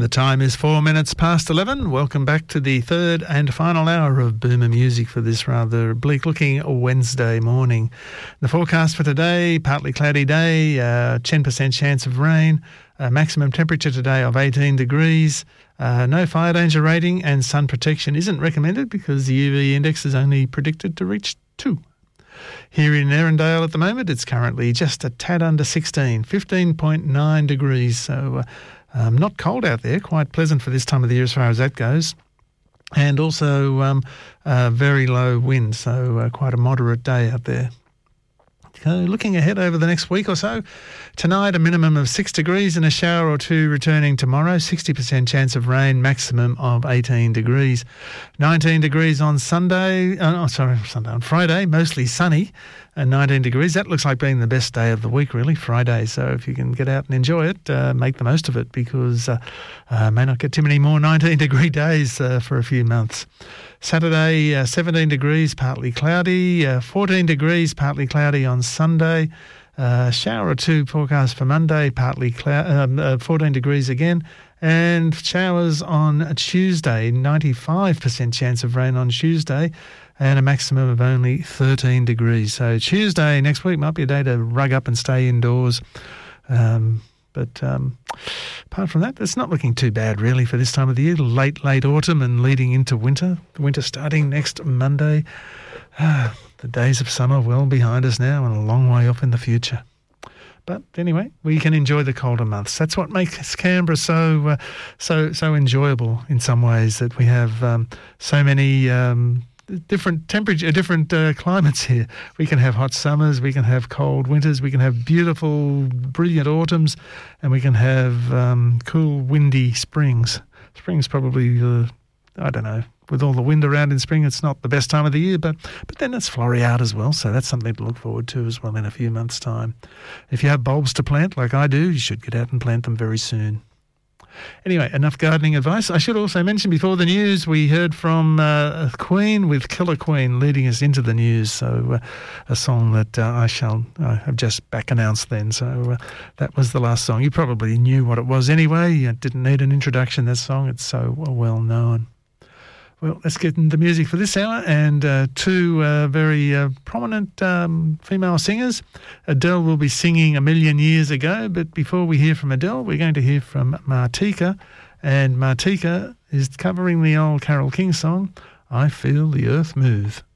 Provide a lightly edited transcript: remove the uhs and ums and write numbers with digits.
The time is 4 minutes past 11. Welcome back to the third and final hour of Boomer Music for this rather bleak-looking Wednesday morning. The forecast for today, partly cloudy day, 10% chance of rain, maximum temperature today of 18 degrees, no fire danger rating, and sun protection isn't recommended because the UV index is only predicted to reach 2. Here in Erindale at the moment, it's currently just a tad under 16, 15.9 degrees, so not cold out there, quite pleasant for this time of the year as far as that goes. And also very low wind, so quite a moderate day out there. Looking ahead over the next week or so, tonight a minimum of 6 degrees and a shower or two returning tomorrow, 60% chance of rain, maximum of 18 degrees. 19 degrees on on Friday, mostly sunny, and 19 degrees. That looks like being the best day of the week, really, Friday. So if you can get out and enjoy it, make the most of it, because may not get too many more 19-degree days for a few months. Saturday, 17 degrees, partly cloudy, 14 degrees, partly cloudy on Sunday, shower or two forecast for Monday, partly 14 degrees again, and showers on Tuesday, 95% chance of rain on Tuesday, and a maximum of only 13 degrees. So Tuesday next week might be a day to rug up and stay indoors. But apart from that, it's not looking too bad, really, for this time of the year. Late autumn and leading into winter. The winter starting next Monday. The days of summer well behind us now and a long way off in the future. But anyway, we can enjoy the colder months. That's what makes Canberra so enjoyable in some ways, that we have so many different climates here. We can have hot summers, we can have cold winters, we can have beautiful, brilliant autumns, and we can have cool, windy springs. Spring's probably, I don't know, with all the wind around in spring, it's not the best time of the year, but then it's Floriade as well, so that's something to look forward to as well in a few months' time. If you have bulbs to plant, like I do, you should get out and plant them very soon. Anyway, enough gardening advice. I should also mention before the news, we heard from Queen with Killer Queen leading us into the news. So a song that I have just back announced then. So that was the last song. You probably knew what it was anyway. You didn't need an introduction, that song. It's so well known. Well, let's get into music for this hour, and two very prominent female singers. Adele will be singing A Million Years Ago, but before we hear from Adele, we're going to hear from Martika, and Martika is covering the old Carole King song, I Feel the Earth Move.